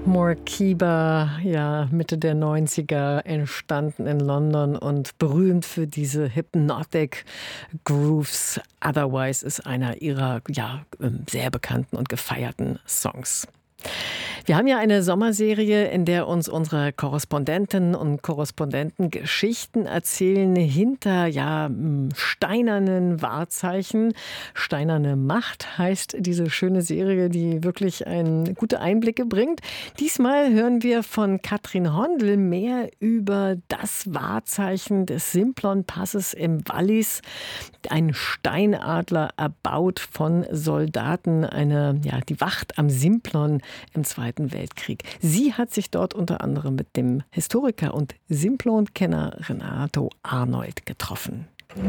Morkiba, ja, Mitte der 90er entstanden in London und berühmt für diese Hypnotic Grooves. Otherwise ist einer ihrer sehr bekannten und gefeierten Songs. Wir haben ja eine Sommerserie, in der uns unsere Korrespondentinnen und Korrespondenten Geschichten erzählen hinter steinernen Wahrzeichen. Steinerne Macht heißt diese schöne Serie, die wirklich gute Einblicke bringt. Diesmal hören wir von Katrin Hondel mehr über das Wahrzeichen des Simplon-Passes im Wallis. Ein Steinadler erbaut von Soldaten, die Wacht am Simplon im Zweiten Weltkrieg. Sie hat sich dort unter anderem mit dem Historiker und Simplon-Kenner Renato Arnold getroffen.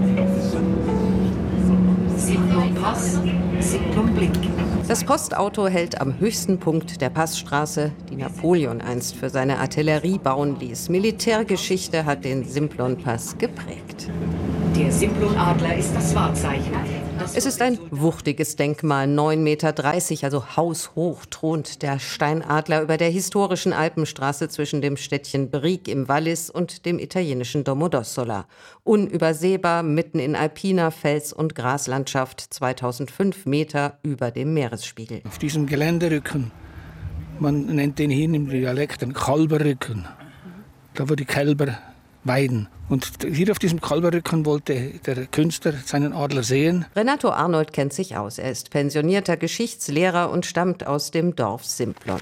Simplon-Pass, Simplon-Blick. Das Postauto hält am höchsten Punkt der Passstraße, die Napoleon einst für seine Artillerie bauen ließ. Militärgeschichte hat den Simplon-Pass geprägt. Der Simplon-Adler ist das Wahrzeichen. Es ist ein wuchtiges Denkmal, 9,30 Meter, also haushoch thront der Steinadler über der historischen Alpenstraße zwischen dem Städtchen Brieg im Wallis und dem italienischen Domodossola. Unübersehbar mitten in alpiner Fels- und Graslandschaft, 2005 Meter über dem Meeresspiegel. Auf diesem Geländerücken, man nennt den hier im Dialekt einen Kalberrücken, da wo die Kälber weiden. Und hier auf diesem Kalberrücken wollte der Künstler seinen Adler sehen. Renato Arnold kennt sich aus. Er ist pensionierter Geschichtslehrer und stammt aus dem Dorf Simplon.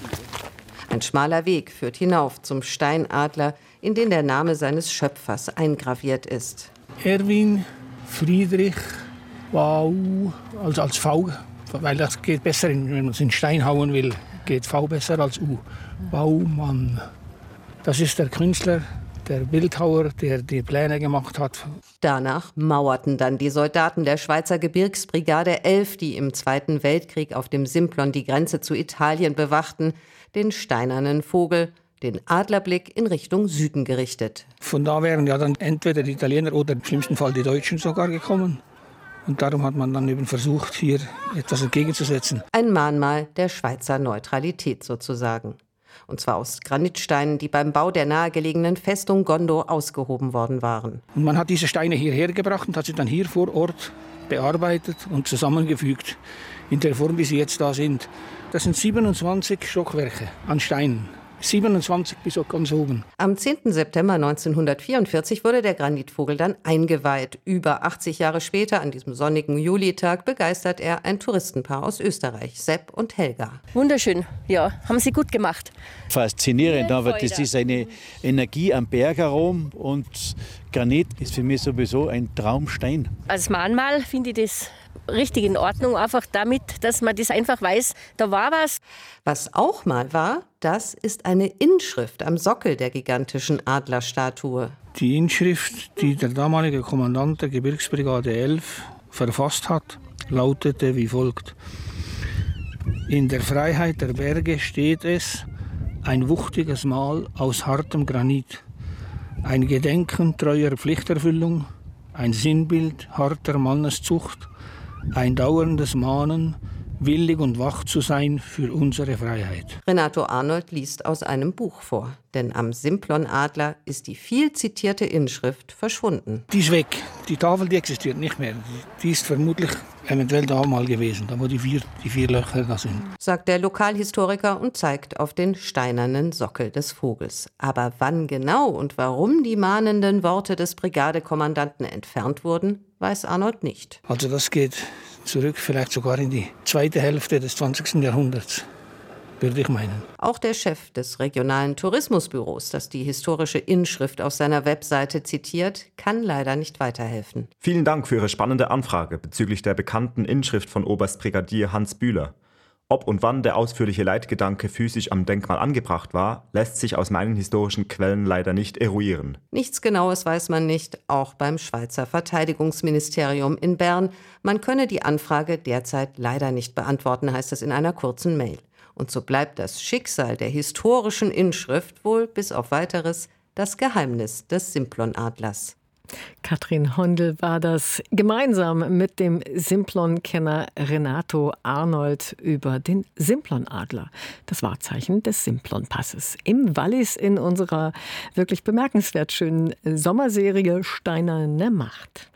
Ein schmaler Weg führt hinauf zum Steinadler, in den der Name seines Schöpfers eingraviert ist. Erwin Friedrich Wau, also als V, weil das geht besser, wenn man es in Stein hauen will, geht V besser als U. Baumann. Das ist der Künstler, der Bildhauer, der die Pläne gemacht hat. Danach mauerten dann die Soldaten der Schweizer Gebirgsbrigade 11, die im Zweiten Weltkrieg auf dem Simplon die Grenze zu Italien bewachten, den steinernen Vogel, den Adlerblick in Richtung Süden gerichtet. Von da wären ja dann entweder die Italiener oder im schlimmsten Fall die Deutschen sogar gekommen. Und darum hat man dann eben versucht, hier etwas entgegenzusetzen. Ein Mahnmal der Schweizer Neutralität sozusagen. Und zwar aus Granitsteinen, die beim Bau der nahegelegenen Festung Gondo ausgehoben worden waren. Und man hat diese Steine hierher gebracht und hat sie dann hier vor Ort bearbeitet und zusammengefügt, in der Form, wie sie jetzt da sind. Das sind 27 Stockwerke an Steinen. 27 bis ganz oben. Am 10. September 1944 wurde der Granitvogel dann eingeweiht. Über 80 Jahre später, an diesem sonnigen Julitag, begeistert er ein Touristenpaar aus Österreich, Sepp und Helga. Wunderschön, ja, haben sie gut gemacht. Faszinierend, aber das ist eine Energie am Berg herum und Granit ist für mich sowieso ein Traumstein. Als Mahnmal finde ich das richtig in Ordnung, einfach damit, dass man das einfach weiß, da war was. Was auch mal war, das ist eine Inschrift am Sockel der gigantischen Adlerstatue. Die Inschrift, die der damalige Kommandant der Gebirgsbrigade 11 verfasst hat, lautete wie folgt: In der Freiheit der Berge steht es, ein wuchtiges Mahl aus hartem Granit, ein Gedenken treuer Pflichterfüllung, ein Sinnbild harter Manneszucht, ein dauerndes Mahnen, willig und wach zu sein für unsere Freiheit. Renato Arnold liest aus einem Buch vor. Denn am Simplon-Adler ist die viel zitierte Inschrift verschwunden. Die ist weg. Die Tafel, die existiert nicht mehr. Die ist vermutlich eventuell da mal gewesen, da wo die vier Löcher da sind. Sagt der Lokalhistoriker und zeigt auf den steinernen Sockel des Vogels. Aber wann genau und warum die mahnenden Worte des Brigadekommandanten entfernt wurden, weiß Arnold nicht. Also das geht zurück vielleicht sogar in die zweite Hälfte des 20. Jahrhunderts, würde ich meinen. Auch der Chef des regionalen Tourismusbüros, das die historische Inschrift auf seiner Webseite zitiert, kann leider nicht weiterhelfen. Vielen Dank für Ihre spannende Anfrage bezüglich der bekannten Inschrift von Oberstbrigadier Hans Bühler. Ob und wann der ausführliche Leitgedanke physisch am Denkmal angebracht war, lässt sich aus meinen historischen Quellen leider nicht eruieren. Nichts Genaues weiß man nicht, auch beim Schweizer Verteidigungsministerium in Bern. Man könne die Anfrage derzeit leider nicht beantworten, heißt es in einer kurzen Mail. Und so bleibt das Schicksal der historischen Inschrift wohl bis auf Weiteres das Geheimnis des Simplon-Adlers. Katrin Hondel war das gemeinsam mit dem Simplon-Kenner Renato Arnold über den Simplon-Adler, das Wahrzeichen des Simplon-Passes, im Wallis in unserer wirklich bemerkenswert schönen Sommerserie Steinerne Macht.